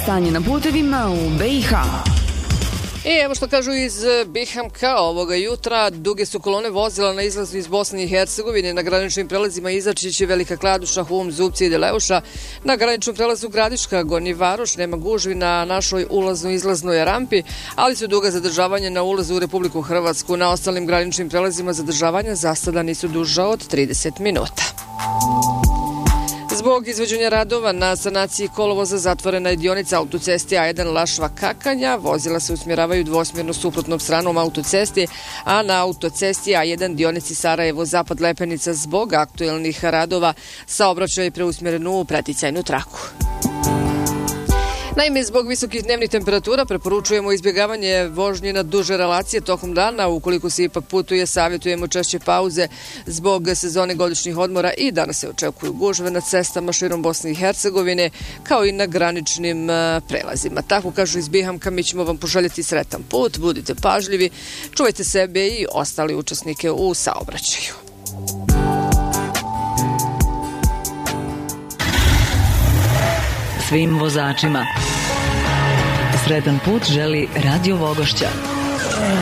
stanje na putevima u BiH. I evo što kažu iz BiH ovoga jutra, duge su kolone vozila na izlazu iz Bosne i Hercegovine na graničnim prelazima Izačić, Velika Kladuša, Hum, Zupci i Deleuša. Na graničnom prelazu Gradiška, Gornji Varoš nema gužvi na našoj ulazno-izlaznoj rampi, ali su duga zadržavanja na ulazu u Republiku Hrvatsku. Na ostalim graničnim prelazima zadržavanja za sada nisu duža od 30 minuta. Zbog izvođenja radova na sanaciji kolovoza zatvorena je dionica autocesti A1 Lašva-Kakanja. Vozila se usmjeravaju dvosmjerno suprotnom stranom autocesti, a na autocesti A1 dionici Sarajevo-Zapad Lepenica zbog aktuelnih radova saobraćaj je preusmjeren u preticajnu traku. Naime, zbog visokih dnevnih temperatura preporučujemo izbjegavanje vožnje na duže relacije tokom dana. Ukoliko se ipak putuje, savjetujemo češće pauze zbog sezone godišnjih odmora i danas se očekuju gužve na cestama širom Bosne i Hercegovine, kao i na graničnim prelazima. Tako kažu iz BiH, mi ćemo vam poželjeti sretan put, budite pažljivi, čuvajte sebe i ostali učesnike u saobraćaju. Svim vozačima sretan put želi Radio Vogošća.